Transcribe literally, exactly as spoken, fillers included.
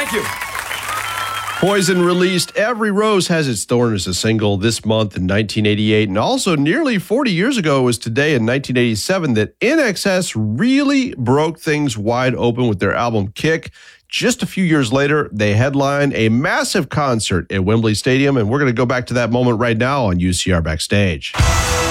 Thank you. Poison released Every Rose Has Its Thorn as a single this month in nineteen eighty-eight, and also nearly forty years ago was today in nineteen eighty-seven that I N X S really broke things wide open with their album Kick. Just a few years later, they headlined a massive concert at Wembley Stadium, and we're going to go back to that moment right now on U C R Backstage.